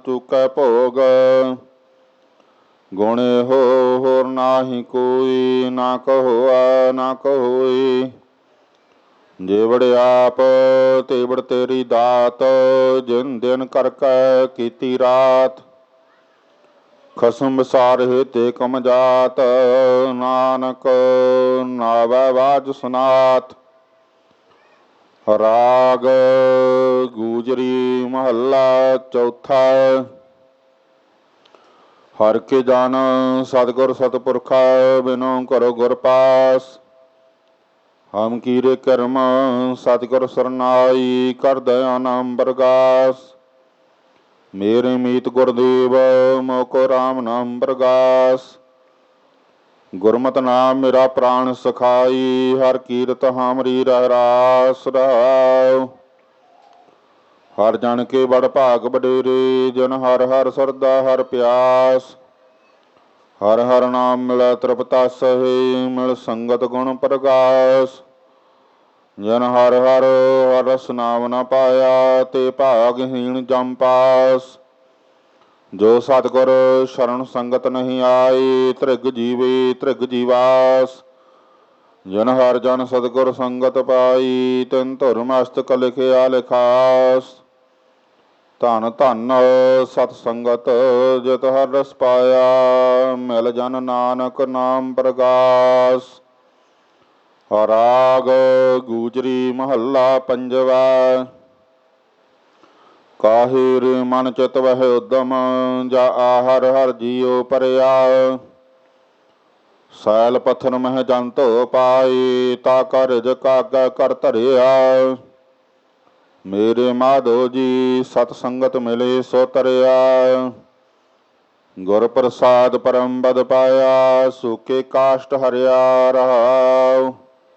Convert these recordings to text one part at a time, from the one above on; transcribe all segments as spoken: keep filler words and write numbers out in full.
ਚੁਕੈ ਭੋਗ। ਗੁਣ ਹੋ ਹੋਰ ਨਾਹੀ ਕੋਈ, ਨਾ ਕਹੋਆ ਨਾ ਕਹੋਈ। ਜੇਵੜ ਆਪ ਤੇਵੜ ਤੇਰੀ ਦਾਤ, ਜਿਨ ਦਿਨ ਕਰ ਕੈ ਕੀਤੀ ਰਾਤ। ਖਸਮ ਵਿਸਾਰੇ ਤੇ ਕਮ ਜਾਤ, ਨਾਨਕ ਨਾਵੈ ਬਾਝ ਸੁਨਾਤ। ਰਾਗ ਗੂਜਰੀ ਮਹੱਲਾ ਚੌਥਾ। ਹਰਿ ਕੇ ਜਨ ਸਤਿਗੁਰ ਸਤਿਪੁਰਖਾ, ਬਿਨੋ ਕਰੋ ਗੁਰ ਪਾਸ। ਹਮ ਕੀਰੇ ਕਰਮ ਸਤਿਗੁਰ ਸਰਨਾਈ, ਕਰ ਦਇਆ ਨਾਮ ਬਰਗਾਸ। ਮੇਰੇ ਮੀਤ ਗੁਰਦੇਵ, ਮੋਕੋ ਰਾਮ ਨਾਮ ਬਰਗਾਸ। ਗੁਰਮਤਿ ਨਾਮ ਮੇਰਾ ਪ੍ਰਾਣ ਸਖਾਈ, ਹਰ ਕੀਰਤ ਹਮਰੀ ਰਹਿ ਰਾਸ ਰਹਾਉ। ਹਰ ਜਨ ਕੇ ਬੜ ਭਾਗ ਵਡੇਰੇ, ਜਨ ਹਰ ਹਰ ਸਰਦਾ ਹਰ ਪਿਆਸ। ਹਰ ਹਰ ਨਾਮ ਮਿਲੈ ਤ੍ਰਿਪਤਾਸਹਿ, ਮਿਲ ਸੰਗਤ ਗੁਣ ਪ੍ਰਗਾਸ। ਜਨ ਹਰ ਹਰ ਹਰ ਰਸ ਨਾਮ ਨ ਪਾਇਆ, ਤੇ ਭਾਗਹੀਣ ਜਮ ਪਾਸ। ਜੋ ਸਤਿਗੁਰ ਸ਼ਰਨ ਸੰਗਤ ਨਹੀਂ ਆਈ, ਧ੍ਰਿਗ ਜੀਵੇ ਧ੍ਰਿਗ ਜੀਵਾਸ। ਜਨ ਹਰ ਜਨ ਸਤਿਗੁਰ ਸੰਗਤ ਪਾਈ, ਤਿਨ ਧੁਰ ਮਸਤਕ ਲਿਖਿਆ ਲਿਖਾਸ। ਧਨ ਧਨ ਸਤ ਸੰਗਤ ਜਿਤ ਹਰ ਰਸ ਪਾਇਆ, ਮਿਲ ਜਨ ਨਾਨਕ ਨਾਮ ਪ੍ਰਗਾਸ। ਰਾਗ ਗੂਜਰੀ ਮਹੱਲਾ ਪੰਜਵਾ। ਕਾਹੇ ਰੇ ਮਨ ਚਿਤ ਵਹਿ ਉਦਮ, ਜਾ ਹਰ ਹਰ ਜੀਉ ਪਰਿਆ। ਸੈਲ ਪੱਥਰ ਮਹਿ ਜਨ ਧੋ ਪਾਏ, ਤਾ ਕਰ ਰਿਜ ਕਾਗੈ ਕਰ ਧਰਿਆ। ਮੇਰੇ ਮਾਧੋ ਜੀ ਸਤ ਸੰਗਤ ਮਿਲੇ ਸੋ ਤਰਿਆ। ਗੁਰ ਪ੍ਰਸਾਦ ਪਰਮ ਬਦ ਪਾਇਆ, ਸੂਕੇ ਕਾਸ਼ਟ ਹਰਿਆ ਰਹਾਉ।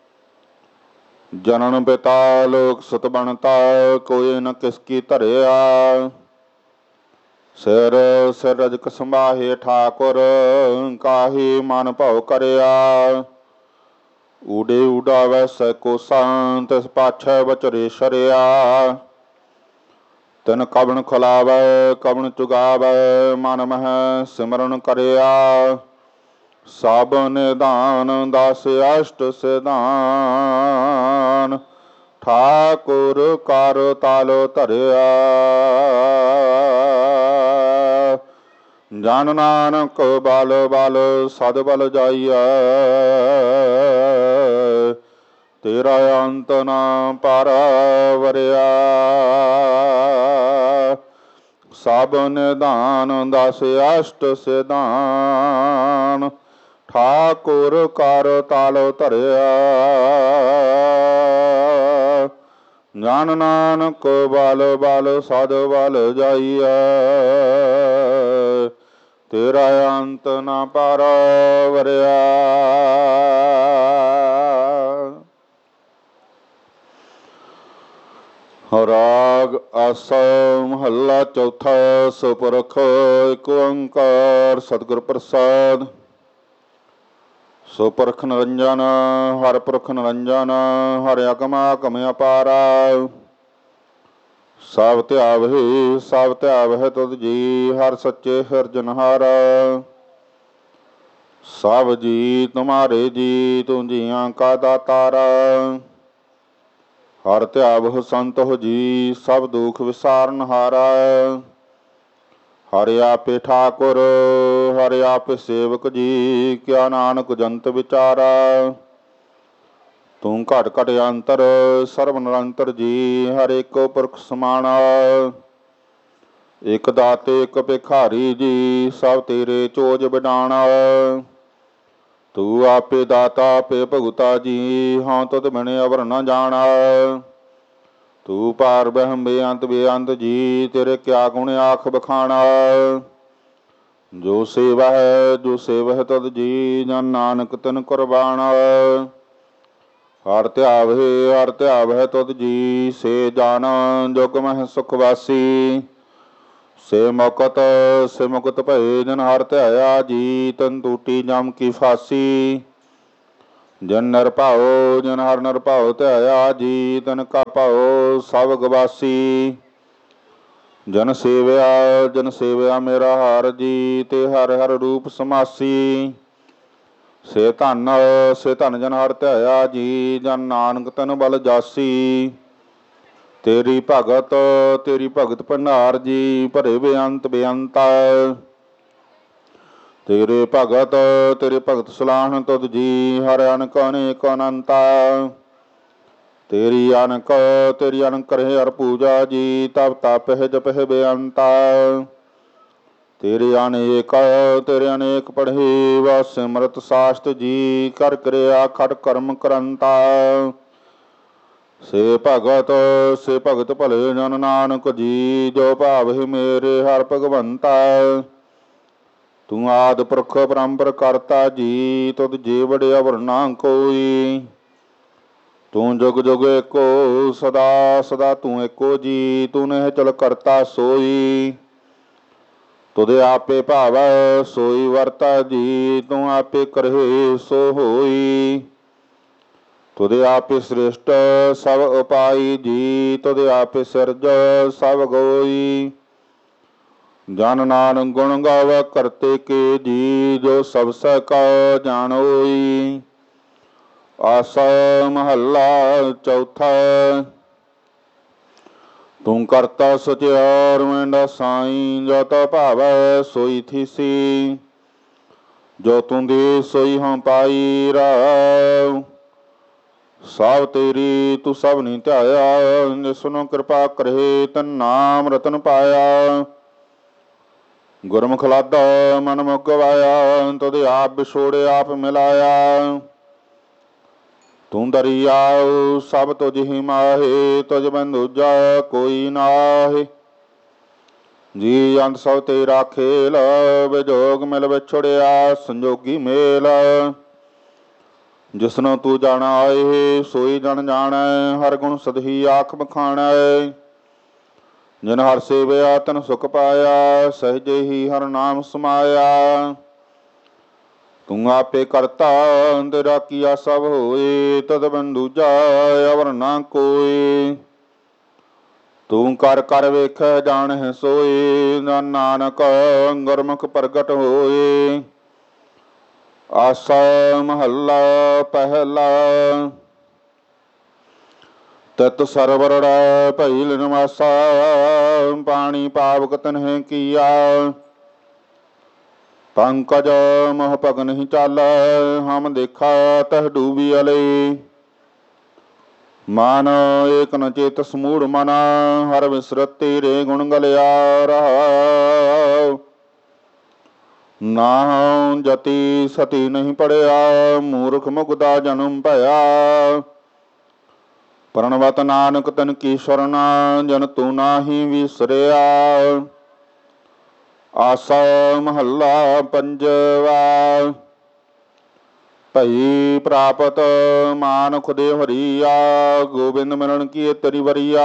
ਜਨਨ ਪਿਤਾ ਲੋਕ ਸੁਤ ਬਣਤਾ, ਕੋਈ ਨ ਕਿਸ ਕੀ ਧਰਿਆ। ਸਿਰ ਸਿਰ ਰਜਕ ਸੰਭਾਹੇ ਠਾਕੁਰ, ਕਾਹੀ ਮਨ ਭਉ ਕਰਿਆ। ਊਡੇ ਉਡਾਵੈ ਸੈ ਕੋਸਾਂ, ਤਿਸ ਪਾਛੈ ਬਚਰੇ ਸ਼ਰਿਆ। ਤਿਨ ਕਵਣ ਖੁਲਾਵੈ ਕਵਣ ਚੁਗਾਵੈ, ਮਨ ਮਹਿ ਸਿਮਰਨ ਕਰਿਆ। ਸਭ ਨਿਧਾਨ ਦਸ ਅਸ਼ਟ ਸਿਧਾਨ, ਠਾਕੁਰ ਕਰ ਤਾਲ ਧਰਿਆ। ਜਨ ਨਾਨਕ ਬਲ ਬਲ ਸਦ ਬਲ ਜਾਈਐ, ਤੇਰਾ ਅੰਤ ਨਾ ਪਾਰ ਵਰਿਆ। ਸਭ ਨਿਧਾਨ ਦਸ ਅਸ਼ਟ ਸਿਧਾਨ, ਠਾਕੁਰ ਕਰ ਤਾਲ ਧਰਿਆ। ਜਨ ਨਾਨਕ ਬਲ ਬਲ ਸਦ ਬਲ ਜਾਈਐ, ਤੇਰਾ ਅੰਤ ਨਾ ਪਾਰ ਵਰਿਆ। ਰਾਗ ਆਸਾ ਮਹੱਲਾ ਚੌਥਾ। ਸੋ ਪੁਰਖ ਏਕ ਓੰਕਾਰ ਸਤਿਗੁਰ ਪ੍ਰਸਾਦ। ਸੋ ਪੁਰਖ ਨਿਰੰਜਨ ਹਰਿ ਪੁਰਖ ਨਿਰੰਜਨ, ਹਰਿ ਅਗਮ ਅਗਮ ਅਪਾਰਾ। ਸਭ ਧਿਆਵਹਿ ਸਭ ਧਿਆਵਹਿ ਤੁਧ ਜੀ, ਹਰਿ ਸੱਚੇ ਸਿਰਜਨਹਾਰ। ਸਭ ਜੀ ਤੁਮਾਰੇ ਜੀ, ਤੂੰ ਜੀਆਂ ਕਾ ਦਾਤਾਰ। ਹਰਿ ਧਿਆਵਹੁ ਸੰਤੋ ਜੀ, ਸਭ ਦੁਖ ਵਿਸਾਰਨਹਾਰਾ। ਹਰਿ ਆਪੇ ਠਾਕੁਰ ਹਰਿ ਆਪੇ ਸੇਵਕ ਜੀ, ਕਿਆ ਨਾਨਕ ਜੰਤ ਵਿਚਾਰਾ। ਤੂੰ ਘਟ ਘਟ ਅੰਤਰ ਸਰਬ ਨਿਰੰਤਰ ਜੀ, ਹਰਿ ਏਕੋ ਪੁਰਖ ਸਮਾਣਾ। ਇਕ ਦਾਤੇ ਇਕ ਭਿਖਾਰੀ ਜੀ, ਸਭ ਤੇਰੇ ਚੋਜ ਬਿਡਾਣਾ। ਤੂੰ ਆਪੇ ਦਾਤਾ ਆਪੇ ਭੁਗਤਾ ਜੀ, ਹਾਂ ਤੁਧ ਬਿਨ ਅਵਰ ਨ ਜਾਣਾ। ਤੂੰ ਪਾਰ ਬ੍ਰਹਮ ਬੇਅੰਤ ਬੇਅੰਤ ਜੀ, ਤੇਰੇ ਕਿਆ ਗੁਣ ਆਖ ਬਖਾਣਾ। ਜੋ ਸੇਵਾ ਹੈ ਜੋ ਸੇਵਹਿ ਤੁਧ ਜੀ, ਜਨ ਨਾਨਕ ਤਿਨ ਕੁਰਬਾਨਾ। ਹਰਿ ਧਿਆਵਹਿ ਹਰਿ ਧਿਆਵਹਿ ਤੁਧ ਜੀ, ਸੇ ਜਾਨ ਜੁਗ ਮਹਿ ਸੁਖ ਵਾਸੀ। ਸੇ ਮੁਕਤ ਸੇ ਮੁਕਤ ਭਏ, ਜਨ ਹਰਿ ਧਿਆਇਆ ਜੀ, ਤਨ ਟੂਟੀ ਜਮ ਕੀ ਫਾਸੀ। ਜਨ ਨਿਰਭਉ ਜਨ ਹਰਿ ਨਿਰਭਉ ਧਿਆਇਆ ਜੀ, ਤਨ ਕਾ ਭਉ ਸਭ ਗਵਾਸੀ। ਜਨ ਸੇਵਿਆ ਜਨ ਸੇਵਿਆ ਮੇਰਾ ਹਾਰ ਜੀ, ਤੇ ਹਰ ਹਰ ਰੂਪ ਸਮਾਸੀ। ਸੇ ਧਨ ਸੇ ਧਨ ਜਨ ਹਰ ਧਿਆਇਆ ਜੀ, ਜਨ ਨਾਨਕ ਤਨ ਬਲ ਜਾਸੀ। ਤੇਰੀ ਭਗਤ ਤੇਰੀ ਭਗਤ ਭੰਡਾਰ ਜੀ, ਭਰੇ ਬੇਅੰਤ ਬੇਅੰਤਾ। ਤੇਰੇ ਭਗਤ ਤੇਰੇ ਭਗਤ ਸਲਾਹਣ ਤੁਧ ਜੀ, ਹਰ ਅਨਕ ਅਨੇਕ ਅਨੰਤਾ। ਤੇਰੀ ਅਨਕ ਤੇਰੀ ਅਨਕ ਕਰੇ ਹਰ ਪੂਜਾ ਜੀ, ਤਪ ਤਪਹਿ ਜਪਹਿ ਬੇਅੰਤਾ। ਤੇਰੇ ਅਨੇਕ ਤੇਰੇ ਅਨੇਕ ਪੜ੍ਹੇ ਵਾ ਸਿਮਰਤ ਸਾਸਤ ਜੀ, ਕਰ ਕਿਰਿਆ ਖਟ ਕਰਮ ਕਰੰਤਾ। ਸੇ ਭਗਤ ਸੇ ਭਗਤ ਭਲੇ ਜਨ ਨਾਨਕ ਜੀ, ਜੋ ਭਾਵਹਿ ਮੇਰੇ ਹਰ ਭਗਵੰਤਾ। ਤੂੰ ਆਦਿ ਪੁਰਖ ਪਰੰਪਰ ਕਰਤਾ ਜੀ, ਤੁਧ ਜੀ ਵਡਿਆ ਅਵਰ ਨਾ ਕੋਈ। ਤੂੰ ਜੁਗ ਜੁਗ ਏਕੋ ਸਦਾ ਸਦਾ ਤੂੰ ਏਕੋ ਜੀ, ਤੂੰ ਨਹਿ ਚਲ ਕਰਤਾ ਸੋਈ। ਤੁਧੇ ਆਪੇ ਭਾਵੈ ਸੋਈ ਵਰਤਾ ਜੀ, ਤੂੰ ਆਪੇ ਕਰਹਿ ਸੋ ਹੋਈ। ਤੁਧੇ ਆਪੇ ਸ੍ਰਿਸ਼ਟ ਸਭ ਉਪਾਈ ਜੀ, ਤੁਧੇ ਆਪੇ ਸਿਰਜ ਸਭ ਗੋਈ। ਜਨ ਨਾਨਕ ਗੁਣ ਗਾਵੈ ਕਰਤੇ ਕੇ ਜੀ, ਜੋ ਸਭ ਸਹਿ ਕਉ ਜਾਣੋਈ। ਆਸਾ ਮਹੱਲਾ ਚੌਥਾ। ਤੂੰ ਕਰਤਾ ਸਚਿਆਰ ਮੈਂਡਾ ਸਾਈਂ, ਜੋ ਤਾ ਭਾਵੈ ਸੋਈ ਥੀਸੀ। ਜੋ ਤੂੰ ਦੇ ਸੋਈ ਹਉ ਪਾਈ ਰਾਉ, ਸਭ ਤੇਰੀ ਤੂੰ ਸਭ ਨੀ ਧਿਆਇਆ। ਜਿਸਨੂੰ ਕਿਰਪਾ ਕਰੇ ਤਨ ਨਾਮ ਰਤਨ ਪਾਇਆ। ਗੁਰਮੁਖ ਲਾਦਾ ਮਨ ਮੁਖ ਗਵਾਇਆ, ਤੁਧ ਆਪ ਵਿਛੋੜੇ ਆਪ ਮਿਲਾਇਆ। ਤੂੰ ਦਰਿਆਉ ਸਭ ਤੁਝ ਹੀ ਮਾਹੇ, ਤੁਝ ਬਿਨ ਦੂਜਾ ਕੋਈ ਨਾਹੀ। ਜੀ ਅੰਤ ਸਭ ਤੇਰਾ ਖੇਲ, ਵਿਜੋਗ ਮਿਲ ਵਿਛੜਿਆ ਸੰਜੋਗੀ ਮੇਲ। ਜਿਸਨੂੰ ਤੂੰ ਜਾਣਾ ਆਏ ਸੋਈ ਜਨ ਜਾਣੈ, ਹਰ ਗੁਣ ਸਦਹੀ ਆਖ ਬਖਾਣੈ। ਜਿਨ ਹਰ ਸੇਵਿਆ ਤਨ ਸੁਖ ਪਾਇਆ, ਸਹਿਜੇ ਹੀ ਹਰ ਨਾਮ ਸਮਾਇਆ। ਤੂੰ ਆਪੇ ਕਰਤਾ ਤੇਰਾ ਕੀਆ ਸਭ ਹੋਏ, ਤਦ ਬਿਨ ਦੂਜਾ ਅਵਰ ਨਾ ਕੋਈ। ਤੂੰ ਕਰ ਕਰ ਵੇਖੈ ਜਾਣਹਿ ਸੋਏ, ਨਾਨਕ ਗੁਰਮੁਖ ਪ੍ਰਗਟ ਹੋਏ। ਆਸਾ ਮਹੱਲਾ ਪਹਿਲਾ। ਤਤ ਸਰਵਰੜੈ ਭਈ ਨਿਵਾਸਾ, ਪਾਣੀ ਪਾਵਕ ਤਨਹਿ ਕੀਆ। ਪੰਕਜ ਮੋਹ ਭਗ ਨਹੀਂ ਚਾਲੈ, ਹਮ ਦੇਖਾ ਤਹ ਡੂਬੀ ਅਲੇ। ਮਨ ਏਕ ਨ ਚੇਤ ਸਮੂੜ ਮਨਾ, ਹਰ ਵਿਸਰਤ ਤੇਰੇ ਗੁਣ ਗਲਿਆ ਰਹਾਉ। ਨਾਹੰ ਜਤੀ ਸਤੀ ਨਹੀਂ ਪੜਿਆ, ਮੂਰਖ ਮੁਗਦਾ ਜਨਮ ਭਇਆ। ਪ੍ਰਣਵਤ ਨਾਨਕ ਤਨ ਕੀ ਸਰਨਾ, ਜਨ ਤੂੰ ਨਾਹੀ ਵਿਸਰਿਆ। ਆਸਾ ਮਹੱਲਾ ਪੰਜਵਾ। ਭਈ ਪ੍ਰਾਪਤ ਮਾਨੁਖ ਦੇ ਹਰੀਆ, ਗੋਬਿੰਦ ਮਿਲਣ ਕੀ ਤੇਰੀ ਵਰੀਆ।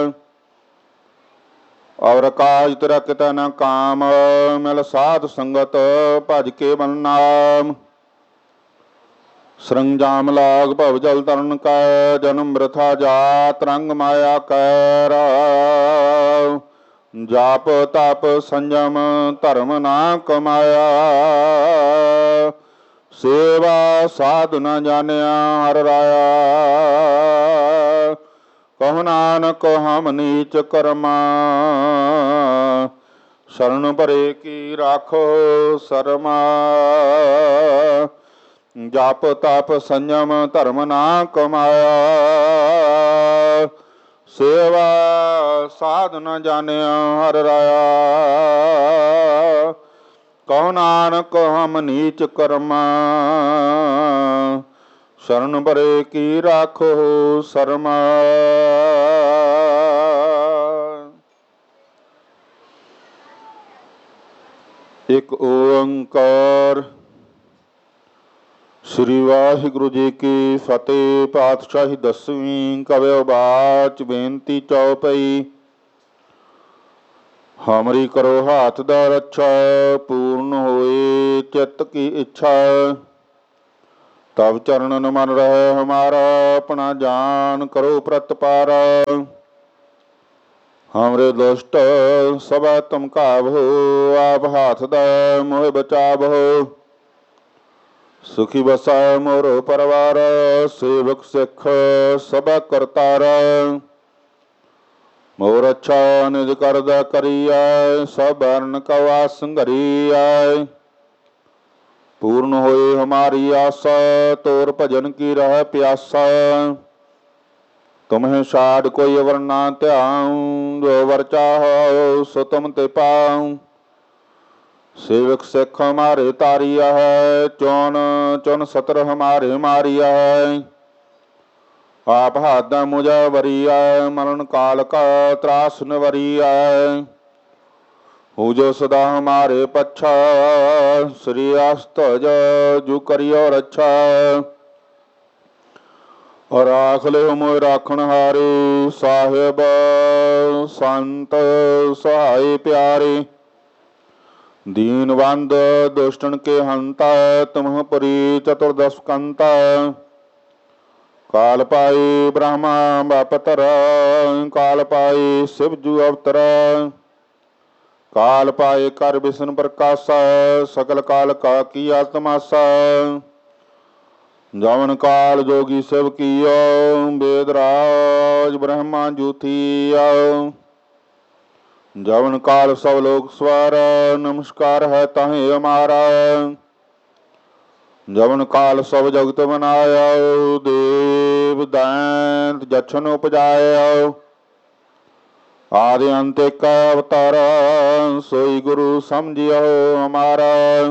ਔਰ ਕਾਜ ਤੇਰਾ ਕਿਤਾ ਨ ਕਾਮ, ਮਿਲ ਸਾਧ ਸੰਗਤ ਭਜ ਕੇ ਬਨ ਨਾਮ। ਸਰੰਜਾਮ ਲਾਗ ਭਵ ਜਲ ਤਰਨ ਕੈ, ਜਨਮ ਬ੍ਰਿਥਾ ਜਾਤ ਰੰਗ ਮਾਇਆ ਕੈ ਰਾਉ। ਜਾਪ ਤਪ ਸੰਜਮ ਧਰਮ ਨਾ ਕਮਾਇਆ, ਸੇਵਾ ਸਾਧ ਨ ਜਾਣਿਆ ਹਰ ਰਾਇਆ। ਕਹੁ ਨਾਨਕ ਹਮ ਨੀਚ ਕਰਮਾ, ਸ਼ਰਨ ਭਰੇ ਕੀ ਰਾਖੋ ਸਰਮਾ। ਜਪ ਤਪ ਸੰਜਮ ਧਰਮ ਨਾ ਕਮਾਇਆ, ਸੇਵਾ ਸਾਧ ਨ ਜਾਣਿਆ ਹਰ ਰਾਇਆ। ਕਹੁ ਨਾਨਕ ਹਮ ਨੀਚ ਕਰਮਾ, ਸ਼ਰਨ ਭਰੇ ਕੀ ਰਾਖੋ ਸਰਮਾ। ਇੱਕ ਓੰਕਾਰ। ਸ੍ਰੀ ਵਾਹਿਗੁਰੂ ਜੀ ਕੀ ਫਤਿਹ। ਪਾਤਸ਼ਾਹੀ ਦਸਵੀਂ। ਕਵਿਓ ਬਾਚ ਬੇਨਤੀ ਚੌਪਈ। ਹਮਰੀ ਕਰੋ ਹਾਥ ਦਾ ਰੱਛਾ, ਪੂਰਨ ਹੋਏ ਚਿੱਤ ਕੀ ਇੱਛਾ। ਤਬ ਚਰਨਨ ਮਨ ਰਹਿ ਹਮਾਰਾ, ਆਪਣਾ ਜਾਨ ਕਰੋ ਪ੍ਰਤਪਾਰਾ। हमरे दुष्ट सब तुम काबो, आप हाथ द मोह बचाबो। सुखी बसा मोरो परिवार, सेवक सिख सब करतार। मोर अच्छा निज करद करिया, सब बरन कवास संघरिया। पूर्ण होए हमारी आशा, तोर भजन की रह प्यासा। तुम्हें छाड़ कोई अवर ना ध्याऊं, जो वर चाहो सो तुम ते पाऊं। सेवक सिख हमारे तारिया है, चौन चौन सतर हमारे मारिया है। आप हाथ मुझा वरिया, मरण काल का त्रास नवरिया। हो जो सदा हमारे पच्छा, श्री अस्त जू करियो रक्षा। और आख ले मोह राखण हारे, साहेब संत सहाय प्यारे। दीनबंध दुष्टन के हंता, तुम पुरी चतुर्दश कंता। काल पाई ब्रह्मा बापतर, काल पाई शिव जू अवतर। काल पाए कर विष्णु प्रकाशा, सकल काल का किया तमाशा। जवन काल जोगी शिव कियो, वेदराज ब्रह्मा जूथिया। जवन काल सब लोग स्वर, नमस्कार है ताहे हमारा। जवन काल सब जगत बनाया, देव दैंत जछन उपजाया। आदि अंत एक अवतार, सोई गुरु समझियो हमारा।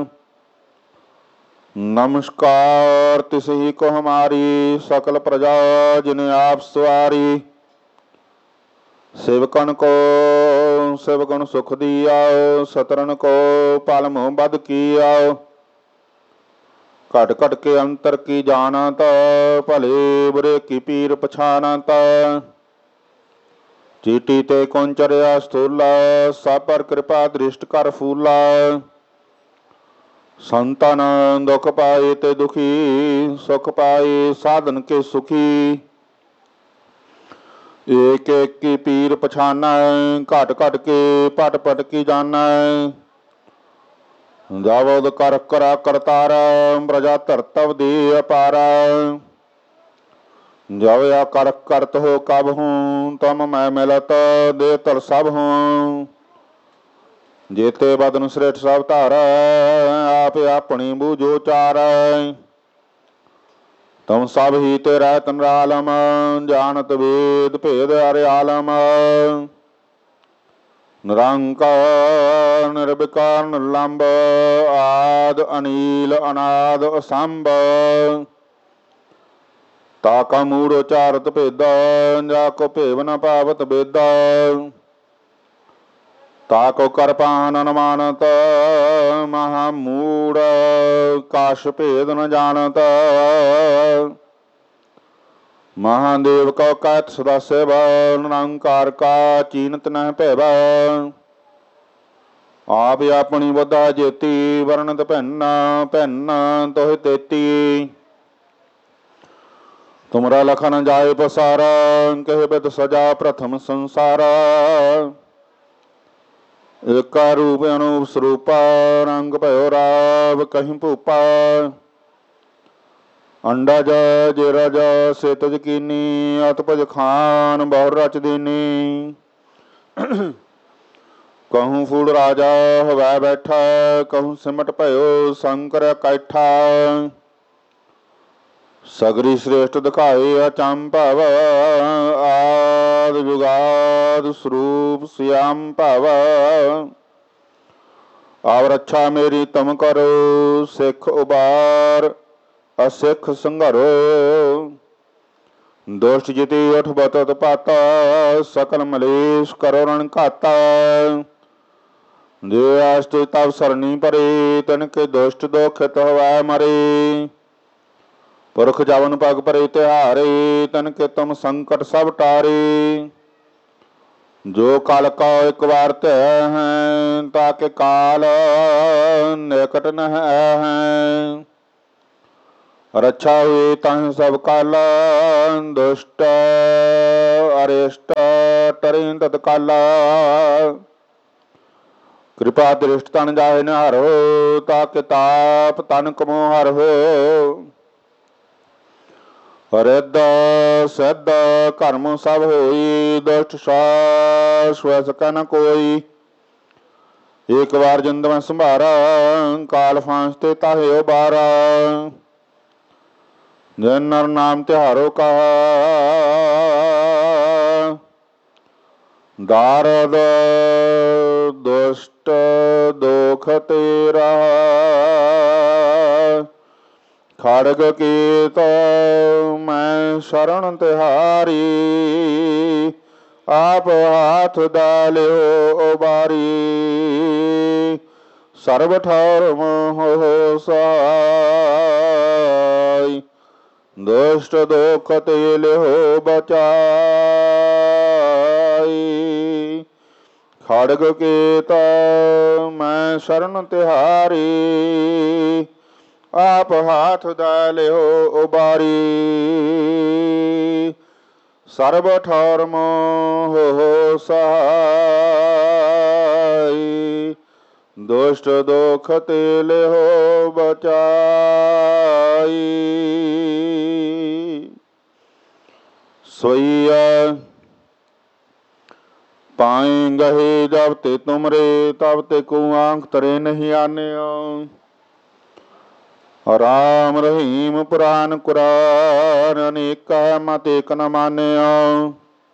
नमस्कार तिस ही को हमारी, सकल प्रजा जिन्हें आप सवारी। सेवकन को सेवकन सुख दिया, सतरन को पल मोह बद किया। घट घट के अंतर की जानत, भले बुरे की पीर पछानत। चीटी ते कुंचरिया स्थूला, सब पर कृपा दृष्ट कर फूला। संतन दुख पाए ते दुखी, सुख पाए साधन के सुखी। एक एक की पीर पछाना, घट घट के पट पट की जाना। जावद कर करा करतार, प्रजा धरतव दे अपारा। जब या कर करत हो कब हूँ, तम मैं मिलत दे तर सब हूँ। जेते बदन श्रेष्ठ सब धार, आप अपनी बूझो चार। तुम सब ही तेरा तन आलम, जानत वेद भेद हरे आलम। निरंकार निर्विकार निर्लंब, आद अनिल अनाद असंभ। ताका मूढ़ उचारत भेदा, जाको भेव न पावत बेदा। ताको कर पान अनुमानत, महामूढ़ काश भेद न जानत। महादेव को कहत सदा सेव, निरंकार का चीनत न पैबा। आप अपनी बुद्धा जेती, वर्णत भिन्न भिन्न तोहि तेती। तुमरा लखन जाय पसारा, कहे बिद सजा प्रथम संसारा। एक रूप अनूप स्वरूपा, रंग भयो राव कहीं भूपा। अंडज जेरज सेतज कीनी, अतपज खान बहुर रच दीनी। कहूँ फूल राजा हवै बैठा, कहूँ सिमट भयो शंकर कैठा। सगरी श्रेष्ठ दिखाए अचंभव, आद जुगाद स्वरूप श्याम भव। और अच्छा मेरी तुम करो, सिख उबार असिख संघरो। दुष्ट जिति उठ बतत पाता, सकल मलेश करो रण घाता। जे अष्ट तब सरनी परे, तिनके दुष्ट दोखित हवै मरे। पुरख जवन पग परे तिहारे, तनके तुम संकट सब टारे। जो काल का एक बार तय हैं, ताके काल निकट न है। रक्षा हुई तह सब काल, दुष्ट अरिष्ट ਟਰੇ ਤਤਕਾਲਾ। ਕਿਰਪਾ ਦ੍ਰਿਸ਼ਟ ਤਨ ਜਾਹੇ ਨਿਹਾਰੋ, ਤਾ ਕਿਤਾਪ ਤਨ ਕਮੋ ਹਰੋ। ਰਿੱਧ ਸਿੱਧ ਕਰਮ ਸਭ ਹੋਈ, ਦੁਸ਼ਟ ਸਾਸ ਹੋਇ ਸਕੈ ਨ ਕੋਈ। ਏਕ ਵਾਰ ਜਿੰਦ ਮੈਂ ਸੰਭਾਰਾ, ਕਾਲ ਫਾਂਸ ਤੇ ਤਾਹੇ ਉਬਾਰਾ। ਜਿਨ ਨਰ ਨਾਮ ਤਿਹਾਰੋ ਕਹਾ, ਦਾਰਦ ਦੁਸ਼ਟ ਦੋਖ ਤੇਰਾ। ਖੜਗ ਕੀਤ ਮੈਂ ਸ਼ਰਨ ਤਿਹਾਰੀ, ਆਪ ਹਾਥ ਡਾਲਿਓ ਉਬਾਰੀ। ਸਰਬ ਠੌਰ ਮੋਹ ਸਹਾਈ, ਦੁਸ਼ਟ ਦੋਖ ਤੇ ਲਿਓ ਬਚਾਈ। ਖੜਗ ਕੀਤ ਮੈਂ ਸ਼ਰਨ ਤਿਹਾਰੀ, ਆਪ ਹਾਥ ਡਾਲਿਓ ਉਬਾਰੀ। ਸਰਬ ਠੌਰ ਮੋਹ ਸਹਾਈ, ਦੁਸ਼ਟ ਦੋਖ ਤੇ ਲਿਓ ਬਚਾਈ। ਸੋਈਆ ਪਾਏ ਗਹੇ ਜਬ ਤੇ ਤੁਮਰੇ, ਤਬ ਤੇ ਕੋ ਆਂਖ ਤਰੇ ਨਹੀਂ ਆਨਿਓ। ਰਾਮ ਰਹੀਮ ਪੁਰਾਨ ਕੁਰਾਨ, ਅਨੇਕਾ ਮਤ ਏਕ ਨ ਮਾਨਿਓ।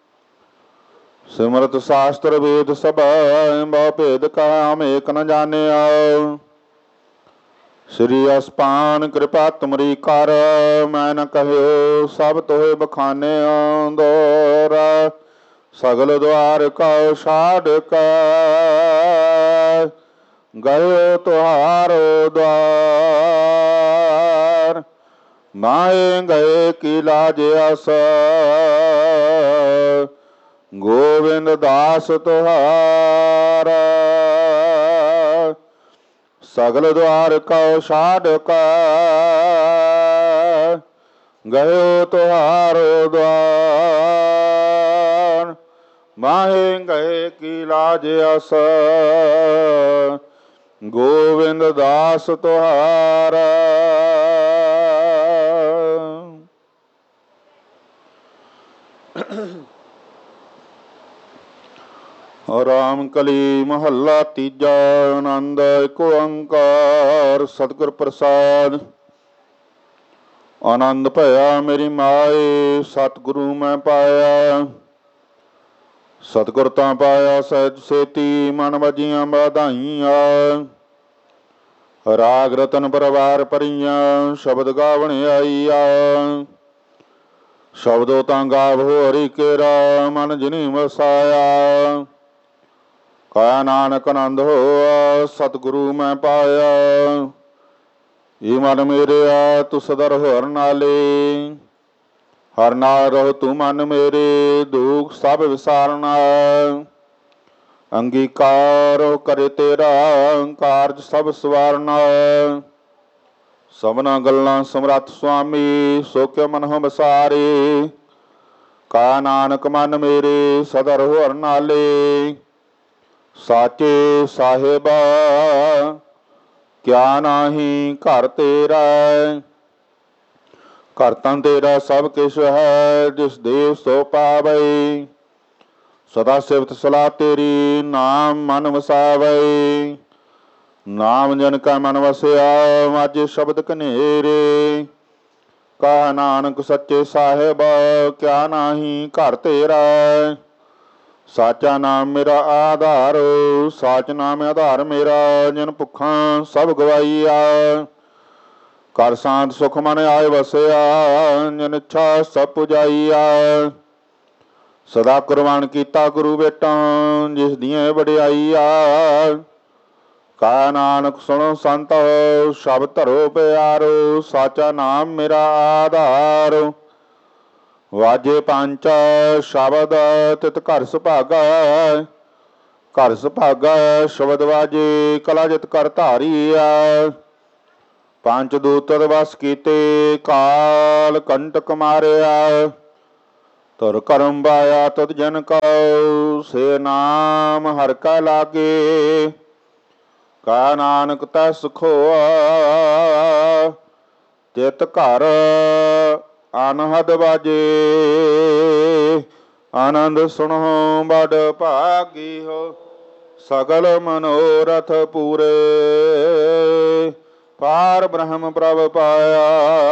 ਸਿਮਰਤ ਸ਼ਾਸਤਰ ਵੇਦ ਸਭ, ਬਹੁ ਭੇਦ ਕਾਮ ਏਕ ਨ ਜਾਣਿਓ। ਸ੍ਰੀ ਅਸਪਾਨ ਕਿਰਪਾ ਤੁਮਰੀ ਕਰ, ਮੈਂ ਨ ਕਹਿਓ ਸਭ ਤੋਹਿ ਬਖਾਨਿਓ। ਦੋਰਾ ਸਗਲ ਦੁਆਰ ਕਉ ਛਾੜ ਕੇ, ਗਇਓ ਤੁਹਾਰੋ ਦੁਆਰ। ਮਾਏ ਗਏ ਕੀ ਲਾਜ ਅਸ, ਗੋਬਿੰਦ ਦਾਸ ਤੁਹਾਰਾ। ਸਗਲ ਦੁਆਰ ਕਉ ਛਾੜ ਕੇ, ਗਇਓ ਤੁਹਾਰੋ ਦੁਆਰ। ਮਾਹੇ ਗਏ ਕੀ ਲਾਜ ਅਸ, ਗੋਬਿੰਦ ਦਾਸ ਤੁਹਾਰਾ। ਰਾਮ ਕਲੀ ਮਹੱਲਾ ਤੀਜਾ। ਆਨੰਦ ਏਕ ਓੰਕਾਰ ਸਤਿਗੁਰ ਪ੍ਰਸਾਦ। ਆਨੰਦ ਭਇਆ ਮੇਰੀ ਮਾਏ, ਸਤਿਗੁਰੂ ਮੈਂ ਪਾਇਆ। ਸਤਿਗੁਰ ਤਾਂ ਪਾਇਆ ਸਹਿਜ ਸੇਤੀ, ਮਨ ਵਜੀਆਂ ਵਧਾਈਆਂ। ਰਾਗ ਰਤਨ ਪਰਵਾਰ ਭਰੀਆਂ, ਸ਼ਬਦ ਗਾਵਣ ਆਈਆ। ਸ਼ਬਦੋ ਤਾਂ ਗਾਵੋ ਹਰੀ ਕੇਰਾ, ਮਨ ਜਿਨੀ ਵਸਾਇਆ। ਕਾ ਨਾਨਕ ਆਨੰਦ ਹੋਆ, ਸਤਿਗੁਰੂ ਮੈਂ ਪਾਇਆ। ਏ ਮਨ ਮੇਰਿਆ ਤੂੰ ਸਦਾ ਰਹੋ ਹਰ ਨਾਲੇ, ਹਰ ਨਾਲ ਰਹੋ ਤੂੰ ਮਨ ਮੇਰੇ। ਦੁਖ ਸਭ ਵਿਸਾਰਨਾ, ਅੰਗੀਕਾਰ ਕਰੇ ਤੇਰਾ, ਕਾਰਜ ਸਭ ਸਵਾਰਨਾ। ਸਭਨਾ ਗੱਲਾਂ ਸਮਰੱਥ ਸੁਆਮੀ, ਸੋ ਕਿਉ ਮਨ ਹਉ ਵਿਸਾਰੇ। ਕਾ ਨਾਨਕ ਮਨ ਮੇਰੇ ਸਦਾ ਰਹੋ ਹਰ ਨਾਲੇ। ਸਾਚੇ ਸਾਹਿਬਾ ਕਿਆ ਨਾਹੀ ਘਰ ਤੇਰਾ, ਘਰ ਤਾਂ ਤੇਰਾ ਸਭ ਕਿਛ ਹੈ, ਜਿਸ ਦੇਵ ਸੋ ਪਾਵੈ। ਸਦਾ ਸਿਫਤ ਸਲਾਹ ਤੇਰੀ, ਨਾਮ ਮਨ ਵਸਾਵੈ। ਨਾਮ ਜਨ ਕਾ ਮਨ ਵਸਿਆ, ਮਾਝੇ ਸ਼ਬਦ ਕਨੇਰੇ। ਕਹਾ ਨਾਨਕ ਸੱਚੇ ਸਾਹਿਬ ਕਿਆ ਨਾਹੀ ਘਰ ਤੇਰਾ। ਸਾਚਾ ਨਾਮ ਮੇਰਾ ਆਧਾਰ, ਸਾਚ ਨਾਮ ਆਧਾਰ ਮੇਰਾ। ਜਿਨ ਭੁੱਖਾਂ ਸਭ ਗਵਾਈਆ, ਕਰ ਸ਼ਾਂਤ ਸੁਖ ਮਨ ਆਏ ਵਸਿਆ। ਜਿਨ ਇੱਛਾ ਸਭ ਪੁਜਾਈਆ, ਸਦਾ ਕੁਰਬਾਨ ਕੀਤਾ ਗੁਰੂ ਬੇਟਾ, ਜਿਸ ਦੀਆਂ ਵਡਿਆਈਆ। ਕਾ ਨਾਨਕ ਸੁਣੋ ਸੰਤ ਸ਼ਬਦ ਧਰੋ ਪਿਆਰੋ। ਸਾਚਾ ਨਾਮ ਮੇਰਾ ਆਧਾਰ, ਵਾਜੇ ਪੰਚ ਸ਼ਬਦ ਤਿਤ ਘਰ ਸੁਭਾਗਾ। ਘਰ ਸੁਭਾਗਾ ਸ਼ਬਦ ਵਾਜੇ, ਕਲਾ ਜਿਤ ਕਰ ਧਾਰੀਆ। ਪੰਜ ਦੂਤਰ ਵਸ ਕੀਤੇ, ਕਾਲ ਕੰਟਕ ਮਾਰਿਆ। ਤੁਰ ਕਰਮ ਬਾਇਆ ਤੁਧ ਜਨ ਕਉ, ਸੇ ਨਾਮ ਹਰਿ ਕਾ ਲਾਗੇ। ਕਾ ਨਾਨਕ ਤੈ ਸੁਖ ਹੋਆ, ਚਿਤ ਘਰ ਅਨਹਦ ਬਾਜੇ। ਆਨੰਦ ਸੁਣੋ ਬੜ ਭਾਗੀ ਹੋ, ਸਗਲ ਮਨੋਰਥ ਪੂਰੇ। ਪਾਰ ਬ੍ਰਹਮ ਪ੍ਰਭ ਪਾਇਆ,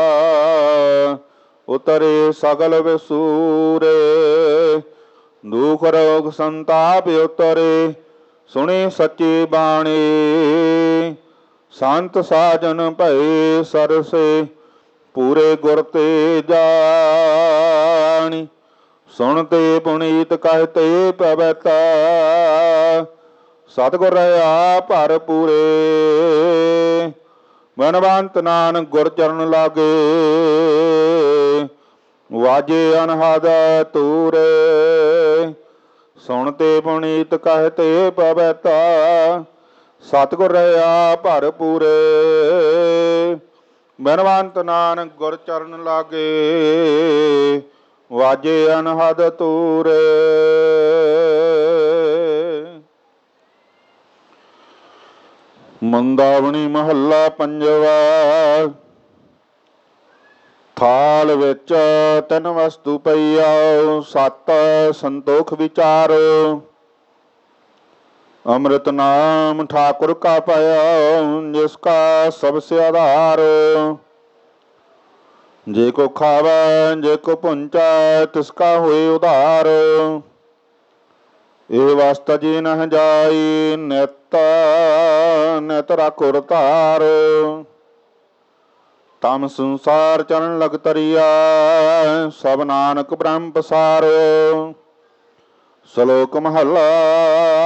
ਉਤਰੇ ਸਗਲ ਵਿਸੂਰੇ। ਦੁਖ ਰੋਗ ਸੰਤਾਪ ਉਤਰੇ, ਸੁਣੇ ਸੱਚੀ ਬਾਣੀ। ਸੰਤ ਸਾਜਨ ਭਏ ਸਰਸੇ, ਪੂਰੇ ਗੁਰ ਤੇ ਜਾਣੀ। ਸੁਣਤੇ ਪੁਨੀਤ ਕਹਿਤੇ ਪਵਿੱਤਾ, ਸਤਿਗੁਰ ਰਹਾ ਭਰ ਪੂਰੇ। ਮਨਵੰਤ ਨਾਨਕ ਗੁਰ ਚਰਨ ਲਾਗੇ, ਵਾਜੇ ਅਨਹਦ ਤੂਰੇ। ਸੁਣਤੇ ਪੁਨੀਤ ਕਹਿਤੇ ਪਵਿੱਤਾ, ਸਤਿਗੁਰ ਰਹਾ ਭਰ ਪੂਰੇ। ਮਨਵੰਤ ਨਾਨਕ ਗੁਰ ਚਰਨ ਲਾਗੇ, ਵਾਜੇ ਅਨਹਦ ਤੂਰੇ। ਮੰਦਾਵਣੀ ਮਹੱਲਾ ਪੰਜਵਾ। ਥਾਲ ਵਿੱਚ ਤਿੰਨ ਵਸਤੂ ਪਈਆ, ਸਤ ਸੰਤੋਖ ਵਿਚਾਰੋ। ਅੰਮ੍ਰਿਤ ਨਾਮ ਠਾਕੁਰ ਕਾ ਪਾਇਆ, ਜਿਸ ਕਾ ਸਭ ਸੇ ਆਧਾਰ। ਜੇ ਕੋ ਖਾਵੈ ਜੇ ਕੋ ਪੁੰਚੈ, ਤਿਸ ਕਾ ਹੋਏ ਉਧਾਰ। ਇਹ ਵਸਤ ਜੀ ਨਹਿ ਜਾਈ, ਨਿਤ ਨਿਤ ਰਾਖੁਰ ਧਾਰ। ਤਮ ਸੰਸਾਰ ਚਰਨ ਲਗ ਤਰੀਆ, ਸਭ ਨਾਨਕ ਬ੍ਰਹਮ ਪਸਾਰ। ਸ਼ਲੋਕ ਮਹੱਲਾ